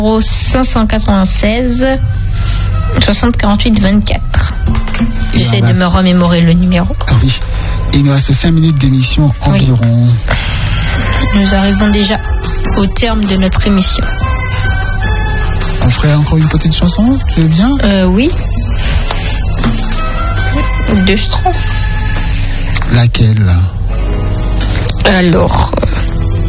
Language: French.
596 60 48 24. J'essaie de me remémorer le numéro. Ah oui. Et il nous reste 5 minutes d'émission environ. Oui. Nous arrivons déjà au terme de notre émission. On ferait encore une petite chanson, tu veux bien? Oui. 2 strophes. Laquelle? Alors,